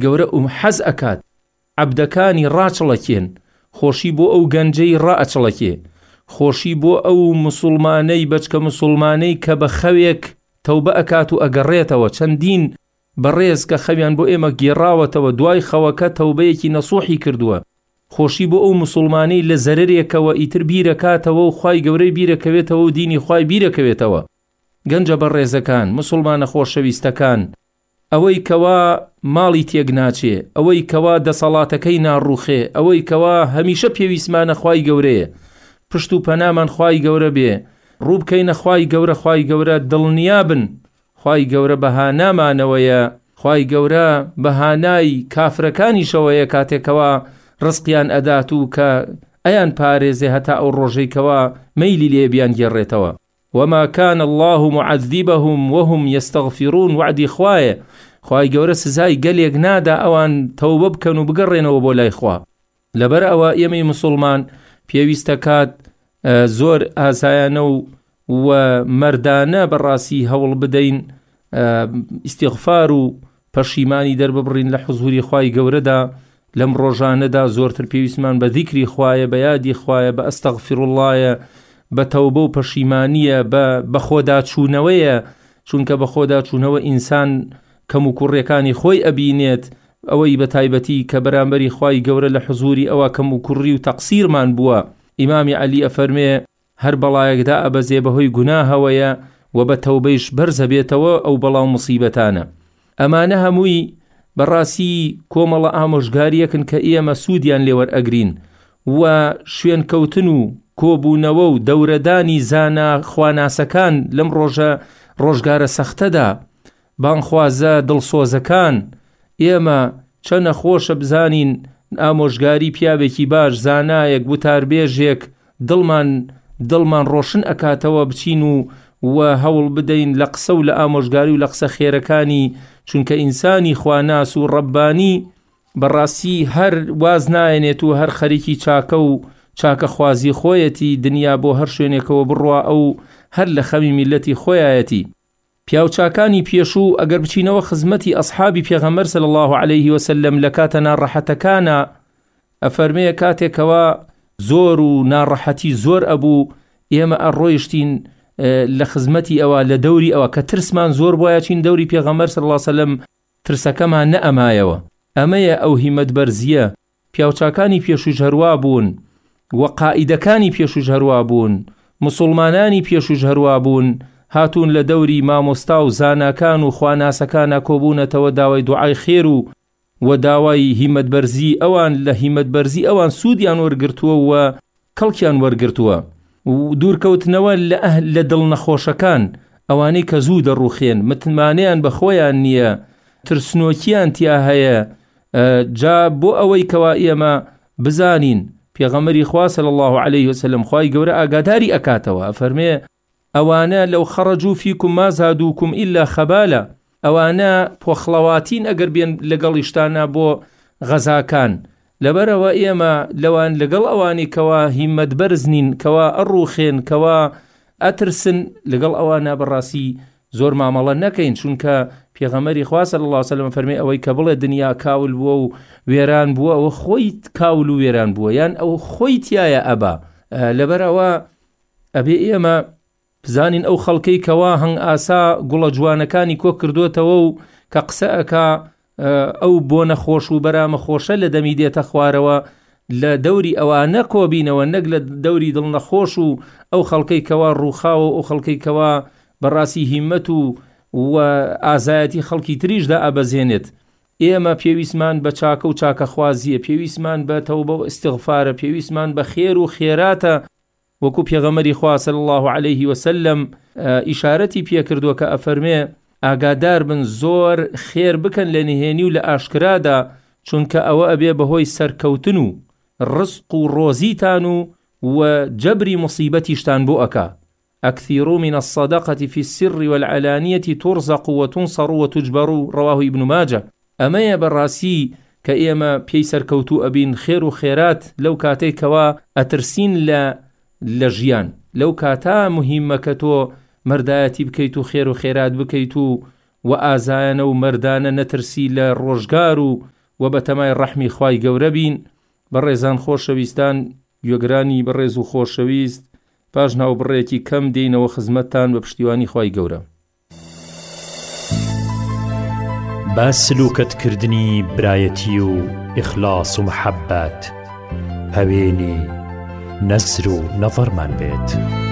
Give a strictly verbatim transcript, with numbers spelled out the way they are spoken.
گەورە ئوم حەز ئەکات عەبدەکانی ڕاچڵەکێن، خۆشی بۆ ئەو گەنجەی ڕائەچڵەکێ، خۆشی بۆ ئەو مسلمانەی بەچکە مسلمانەی کە بە خەوێک تەوبە ئەکات و ئەگەڕێتەوە. چەندین بەڕێز کە خەویان بۆ ئێمە گێڕاوەتەوە دوای خەوەکە تەوبەیەکی نەسوحی کردووە. خۆشی بۆ ئەو مسلمانەی لە زەرەرێکەوە ئیتر بیرەکاتەوە و خوای گەورەی بیرەکەوێتەوە و دینی خوای بیرەکەوێتەوە. گەنجە بەڕێزەکان، مسلمانە خۆشەویستەکان، ئەوەی کەوا ماڵی تێک ناچێ، ئەوەی کەوا دەسەڵاتەکەی ناڕوخێ، ئەوەی کەوا هەمیشە پێویستمانە خوای گەورەیە، پشت و پەنامان خوای گەورە بێ، ڕوو بکەینە خوای گەورە. خوای گەورە دڵنیابن خوای گەورە بەهانامانەوەیە، خوای گەورە بەهانای کافرەکانیشەوەیە کاتێکەوە ڕزقیان ئەدات و کە ئەیان پارێزێ هەتا ئەو ڕۆژەی کەوا مەیلی لێبیان گێڕێتەوە. وما كان الله معذبهم وهم يستغفرون. وعدی خوایە، خوای گەورە سزای گەلێک نادا ئەوان تەوبە بکەن و بگەڕێنەوە بۆ لای خوا. لەبەر ئەوە ئێمەی مسلمان پێویستە کات زۆر ئازایانە و و مەردانە بەڕاستی هەوڵ بدەین ئیستیغفار و پەشیمانی دەرببڕین لە حوزوری خوای گەورەدا. لەم ڕۆژانەدا زۆرتر پێویستمان بە ذیکری خوایە، بە یادی خوایە، بە ئەستەغفیرڵڵایە، بە تەوبە و پەشیمانیە، بە خۆدا چوونەوەیە، چونکە بە خۆدا چوونەوە ئینسان کەم و کوڕیەکانی خۆی ئەبینێت. ئەوەی بە تایبەتی کە بەرامبەری خوای گەورە لە حوزوری ئەوە کەم و کوڕی و تەقسیرمان بووە. ئیمامی عەلی ئەفەرمێ هەر بەڵایەکدا ئەبەزێ بەهۆی گوناهەوەیە و بە تەوبەیش بەرزە بێتەوە ئەو بەڵاو مصیبەتانە. ئەمانە هەمووی بەڕاستی کۆمەڵە ئامۆژگاریەکن کە ئێمە سوودیان لێوەرئەگرین و شوێن کەوتن و کۆبوونەوە و دەورەدانی زانا خواناسەکان لەم ڕۆژە ڕۆژگارە سەختەدا. بانخوازە دڵسۆزەکان، ئێمە چەنە خۆشە بزانین ئامۆژگاری پیاوێکی باش، زانایەک، وتاربێژێک دڵمان دڵمان ڕۆشن ئەکاتەوە بچین و و هەوڵ بدەین لە قسە و لە ئامۆژگاری و لە قسە خێرەکانی، چونکە ئینسانی خواناس و ڕەبانی بەڕاستی هەر واز نایەنێت و هەر خەریکی چاکە و چاکە خوازی خۆیەتی دنیا بۆ هەر شوێنێکەوە بڕوا ئەو هەر لە خەمی میلەتی خۆیایەتی. پیاوچاکانی پێشوو ئەگەر بچینەوە خزمەتی ئەصحابی پێغەمبەر صلی الله عليه وسلم لە کاتە ناڕەحەتەکانە، ئەفەرمێ کاتێکەوە زۆر و ناڕەحەتی زۆر ئەبوو، ئێمە ئەڕۆیشتین لە خزمەتی ئەوە لە دەوری ئەوە کە ترسمان زۆر بۆیە چین دەوری پێغەمبەر صلی الله عليه وسلم، ترسەکەمان نەئەمایەوە. ئەمەیە ئەو هیمەت بەرزیە. پیاوچاکانی پێشوش هەروە بوون و قائیدەکانی پێشوش هەروە بوون، مسلمانانی پێشوش هەروە بوون، هاتوون لە دەوری مامۆستا و زاناکان و خواناسەکانە کۆبوونەتەوە داوای دوعای خێر و و داوای هیمەت بەرزی ئەوان. لە هیمەت بەرزی ئەوان سوودیان وەرگرتووە و کەڵکیان وەرگرتووە و دوورکەوتنەوە لە ئەهل لە دڵ نەخۆشەکان، ئەوانەی کە زوو دەڕوخێن، متمانەیان بە خۆیان نییە، ترسنۆکیان تیا هەیە. جا بۆ ئەوەی کەوا ئێمە بزانین پێغەمبەری خوا صلی الله عليه وسلم خوای گەورە ئاگاداری ئەکاتەوە، ئەفەرمێ ئەوانە لەو خەڕەجوو فیکم ما زادوکم ئیلا خەبالە. ئەوانە پۆخڵەواتین ئەگەر بێن لەگەڵیشتانە بۆ غەزاکان. لەبەرەوە ئێمە لەوان لەگەڵ ئەوانی کەوا هیمەت بەرز نین، کەوا ئەڕوخێن، کەوا ئەترسن، لەگەڵ ئەوانە بەڕاستی زۆر مامەڵە نەکەین، چونکە پێغەمبەری خوا صلی الله عليه وسلم فەرمێ ئەوەی کە بڵێ دنیا کاول بووە و وێران بووە، ئەوە خۆی کاول و وێران بووە، یان ئەو خۆی تایە ئەبا. لەبەرەوە ئەبێ ئێمە بزانین ئەو خەڵکەی کەوا هەنگ ئاسا گوڵە جوانەکانی کۆ کردوتەوە و کە قسە ئەکا ئەو بۆ نەخۆش و بەرامە خۆشە لە دەمی دێتە خوارەوە، لە دەوری ئەوانە کۆبینەوە، نەک لە دەوری دڵ نەخۆش و ئەو خەڵکەی کەوا ڕووخاوە، ئەو خەڵکەی کەوا بەڕاستی هیمەت و و ئازایەتی خەڵکی تریشدا ئەبەزێنێت. ئێمە پێویستمان بە چاکە و چاکە خوازیە، پێویستمان بە تەوبە و ئیستیغفارە، پێویستمان بە خێر و خێراتە، وەکو پێغەمبەری خوا صلی الله عليه وسلم ئیشارەتی پێکردووە کە ئەفەرمێ ئاگادار بن زۆر خێر بکەن لە نهێنی و لە ئاشکرادا، چونکە ئەوە ئەبێ بەهۆی سەرکەوتن و ڕزق و ڕۆزیتان و و جەبری مصیبەتیشتان بۆ ئەکا. أكثروا من الصدقة في السر والعلانية ترزق وتنصر وتجبر. رواه ابن ماجه. أما براسي كأيما بيسر كوتو أبين خير وخيرات لو كاتي كوا أترسين لا لجيان، لو كاتا مهمة كتو مرداتي بكيتو خير وخيرات بكيتو وآزانا ومردانا نترسي للرجقار و بە تەمای ڕەحمی خوای گەورە بین. بەڕێزان خۆشەویستان، گوێگرانی بەڕێز و خۆشەویست، پاش ناوبڕێکی کەم دێینەوە خزمەتتان بە پشتیوانی خوای گەورە. با سلوکەتکردنی برایەتی و ئیخلاس و محەبەت هەوێنی نەزر و نەڤەرمان بێت.